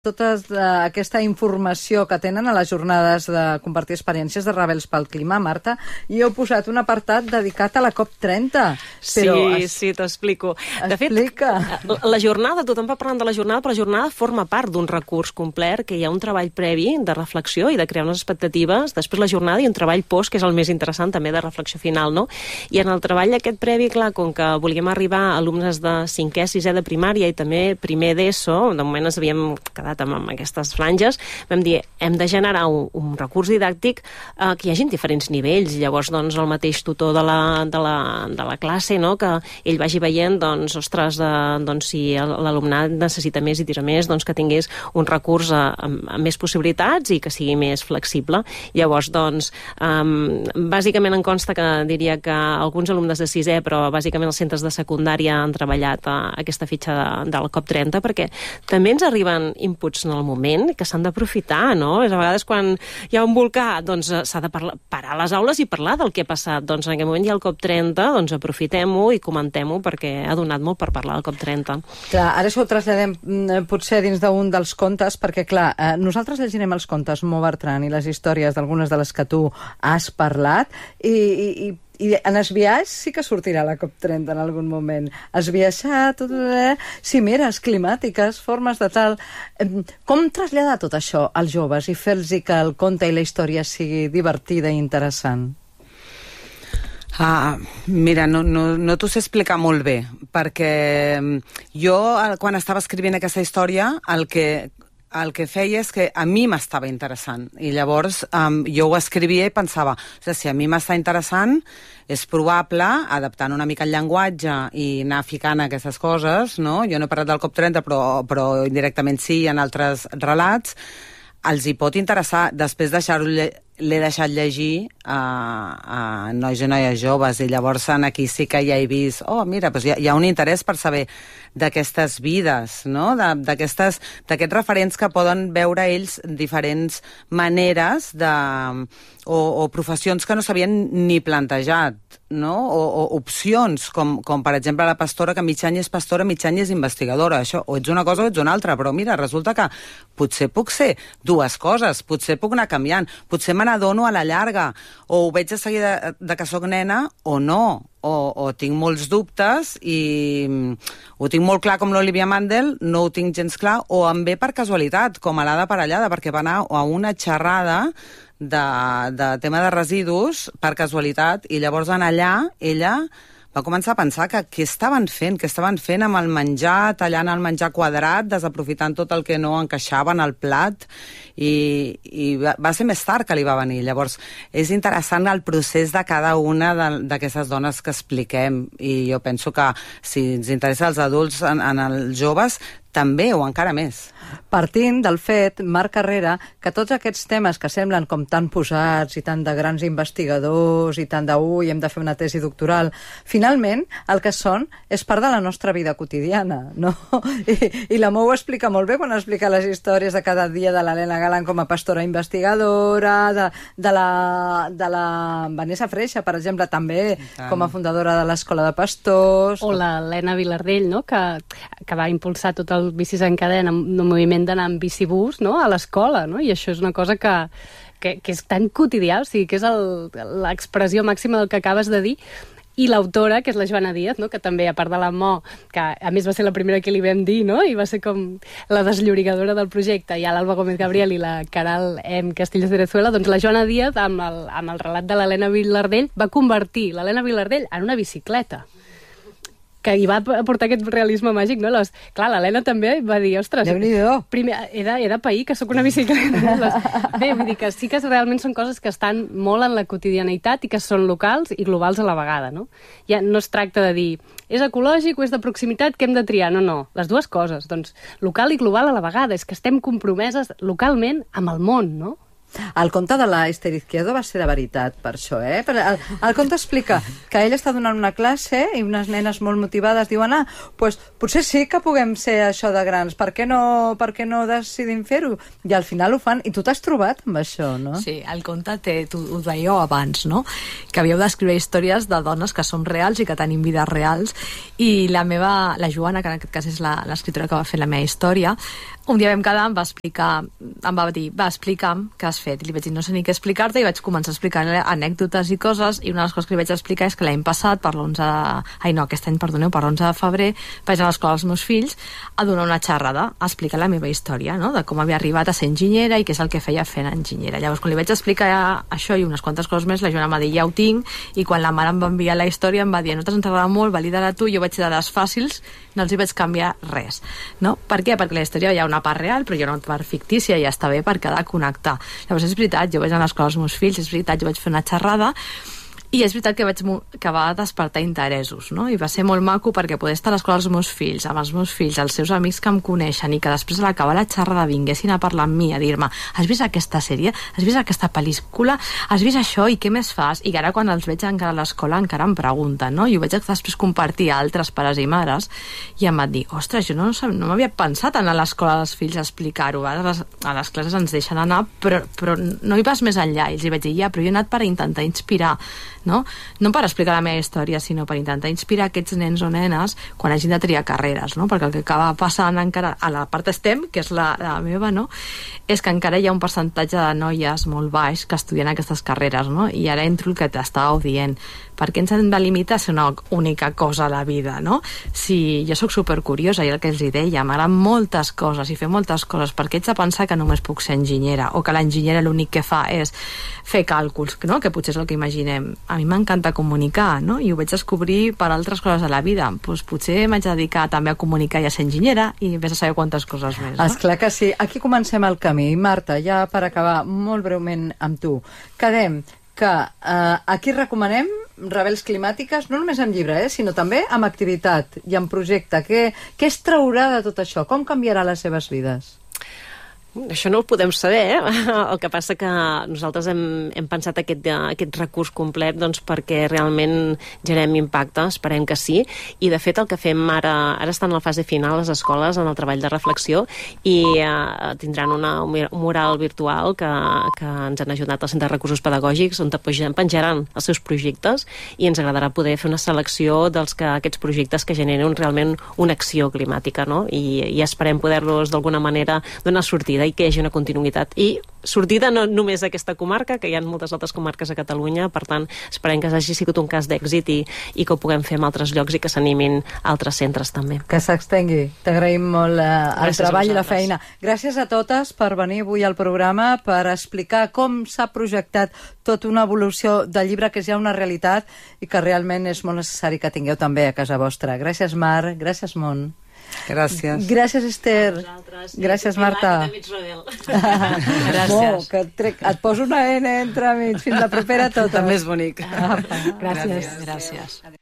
Tota aquesta informació que tenen a les jornades de compartir experiències de Rebels pel Clima, Marta, i heu posat un apartat dedicat a la COP30. Sí, t'explico. De fet, la jornada, tothom va parlant de la jornada, però la jornada forma part d'un recurs complet, que hi ha un treball previ de reflexió i de crear unes expectatives, després la jornada i un treball post, que és el més interessant també de reflexió final, no? I en el treball aquest previ, clar, com que volíem arribar a alumnes de 5è, 6è de primària i també primer d'ESO, de moment ens havíem quedat amb aquestes franges, vam dir, hem de generar un recurs didàctic que hi hagi diferents nivells. Llavors, doncs, el mateix tutor de la classe, no?, que ell vagi veient, doncs, ostres, doncs, si l'alumnat necessita més i tira més, doncs, que tingués un recurs amb més possibilitats i que sigui més flexible. Llavors, doncs, bàsicament em consta que diria que alguns alumnes de 6è, però bàsicament els centres de secundària han treballat aquesta fitxa del COP30, perquè també ens arriben inputs en el moment que s'han d'aprofitar, no? A vegades quan hi ha un volcà, doncs s'ha de parar les aules i parlar del que ha passat. Doncs en aquest moment hi ha el COP30, doncs aprofitem-ho i comentem-ho perquè ha donat molt per parlar del COP30. Clar, ara això ho traslladem potser dins d'un dels contes, perquè clar, nosaltres llegirem els contes Mo Bertran i les històries d'algunes de les que tu has parlat i en esbiaix sí que sortirà la COP30 en algun moment. Esbiaixar, cimeres climàtiques, formes de tal... Com traslladar tot això als joves i fer-los que el conte i la història sigui divertida i interessant? Mira, no t'ho sé explicar molt bé, perquè jo, quan estava escrivint aquesta història, el que feia és que a mi m'estava interessant i llavors jo ho escrivia i pensava, si a mi m'està interessant és probable, adaptant una mica el llenguatge i anar ficant aquestes coses, no? Jo no he parlat del COP30 però indirectament sí, en altres relats, els hi pot interessar. Després l'he deixat llegir a nois i noies joves i llavors aquí sí que ja he vist, mira, doncs hi ha un interès per saber d'aquestes vides, no? D'aquests referents que poden veure ells diferents maneres o professions que no s'havien ni plantejat, no? O opcions, com per exemple la pastora, que mig any és pastora, mig any és investigadora. Això, o ets una cosa o ets una altra, però mira, resulta que potser puc ser dues coses, potser puc anar canviant, potser me n'adono a la llarga, o ho veig a seguida de que sóc nena o no, o tinc molts dubtes i ho tinc molt clar com l'Olivia Mandel, no ho tinc gens clar, o em ve per casualitat, com a l'Ada Parellada, perquè va anar a una xerrada de tema de residus per casualitat i llavors en allà ella va començar a pensar que què estaven fent amb el menjar, tallant el menjar quadrat, desaprofitant tot el que no encaixava en el plat, i va ser més tard que li va venir. Llavors, és interessant el procés de cada una d'aquestes dones que expliquem, i jo penso que si ens interessa als adults, en els joves, també, o encara més. Partint del fet, Marc Carrera, que tots aquests temes que semblen com tan posats i tan de grans investigadors i tant hem de fer una tesi doctoral, finalment el que són és part de la nostra vida quotidiana, no? I la Mo ho explica molt bé quan explica les històries de cada dia de l'Helena Galant com a pastora investigadora, de la Vanessa Freixa, per exemple, també com a fundadora de l'Escola de Pastors. O l'Helena Vilardell, no?, que va impulsar tot el bicis en cadena, un moviment d'anar amb bicibús, no?, a l'escola, no? I això és una cosa que és tan quotidià, o sigui, que és l'expressió màxima del que acabes de dir. I l'autora, que és la Joana Díaz, no?, que també, a part de la Mo, que a més va ser la primera que li vam dir, no?, i va ser com la desllorigadora del projecte, i a l'Alba Gómez Gabriel i la Caral M. Castillos de Venezuela, doncs la Joana Díaz, amb el relat de l'Helena Vilardell, va convertir l'Helena Vilardell en una bicicleta, que hi va aportar aquest realisme màgic, no? Clar, l'Helena també va dir, ostres, primer, he de pair que sóc una bicicleta. Bé, vull dir que sí que realment són coses que estan molt en la quotidianitat i que són locals i globals a la vegada, no? Ja no es tracta de dir, és ecològic o és de proximitat, que hem de triar? No, les dues coses. Doncs local i global a la vegada, és que estem compromeses localment amb el món, no? El conte de l'Ester Izquierdo va ser de veritat, per això, El conte explica que ell està donant una classe i unes nenes molt motivades diuen pues, potser sí que puguem ser això de grans, per què no decidim fer-ho? I al final ho fan, i tu t'has trobat amb això, no? Sí, el conte tu ho dèieu abans, no? Que havíeu d'escriure històries de dones que són reals i que tenim vides reals, i la Joana, que en aquest cas és l'escriptora que va fer la meva història, un dia vam quedar, em va dir, va, explica'm què has fet. I li vaig dir, no sé ni què explicar-te, i vaig començar a explicar anècdotes i coses, i una de les coses que li vaig explicar és que l'any passat, aquest any, perdoneu, per l'11 de febrer, vaig a l'escola dels meus fills a donar una xerrada, a explicar la meva història, no?, de com havia arribat a ser enginyera i què és el que feia fent enginyera. Llavors, quan li vaig explicar això i unes quantes coses més, la Joana em va dir, ja ho tinc, i quan la mare em va enviar la història em va dir, nosaltres ens agrada molt, valida-la tu, jo vaig ser de les fàcils, no els hi vaig canviar res, no? Per què? Perquè la història hi ha una part real, però hi ha una part fictícia i ja està bé perquè ha de connectar. Llavors, és veritat, jo vaig a l'escola dels meus fills, és veritat, jo vaig fer una xerrada, i és veritat que va despertar interessos, no? I va ser molt maco perquè poder estar a l'escola dels meus fills, amb els meus fills, els seus amics que em coneixen, i que després a l'acabar la xerrada vinguessin a parlar amb mi, a dir-me, has vist aquesta sèrie? Has vist aquesta pel·lícula? Has vist això? I què més fas? I ara quan els veig encara a l'escola encara em pregunten, no? I ho vaig després compartir a altres pares i mares, i em van dir, ostres, jo no m'havia pensat anar a l'escola dels fills a explicar-ho, a les classes ens deixen anar, però no hi vas més enllà. I els hi vaig dir, però jo he anat per intentar inspirar, no per explicar la meva història, sinó per intentar inspirar aquests nens o nenes quan hagin de triar carreres, no? Perquè el que acaba passant encara a la part STEM, que és la meva, no?, és que encara hi ha un percentatge de noies molt baix que estudien aquestes carreres, no? I ara entro el que t'estàveu dient, per què ens hem de limitar a ser una única cosa a la vida, no? Si jo sóc supercuriosa, i el que els hi deia, m'agraden moltes coses i fer moltes coses, per què ets de pensar que només puc ser enginyera, o que l'enginyera l'únic que fa és fer càlculs, no?, que potser és el que imaginem. A mi m'encanta comunicar, no?, i ho vaig descobrir per altres coses de la vida. Doncs potser m'haig de dedicar també a comunicar i a ser enginyera, i vés a saber quantes coses més, no? Esclar que sí. Aquí comencem el camí. Marta, ja per acabar molt breument amb tu, quedem que aquí recomanem Rebels Climàtiques, no només en llibre, sinó també amb activitat i amb projecte. Què es traurà de tot això? Com canviarà les seves vides? Això no ho podem saber, El que passa que nosaltres hem pensat aquest recurs complet perquè realment generem impacte, esperem que sí, i de fet el que fem ara està en la fase final les escoles, en el treball de reflexió, i tindran un mural virtual que ens han ajudat al Centre de Recursos Pedagògics, on penjaran els seus projectes, i ens agradarà poder fer una selecció d'aquests projectes que generen realment una acció climàtica, no? I esperem poder-los d'alguna manera donar sortida i que hi hagi una continuïtat. I sortida no només d'aquesta comarca, que hi ha moltes altres comarques a Catalunya, per tant, esperem que hagi sigut un cas d'èxit i que ho puguem fer en altres llocs i que s'animin altres centres també. Que s'extengui. T'agraïm molt el treball i la feina. Gràcies a totes per venir avui al programa, per explicar com s'ha projectat tota una evolució del llibre, que és ja una realitat i que realment és molt necessari que tingueu també a casa vostra. Gràcies, Mar. Gràcies, Mont. Gràcies. Gràcies, Esther. Gràcies, Marta. Gràcies. Et poso una N entremig. Fins la propera tota. També és bonic. Gràcies. Gràcies.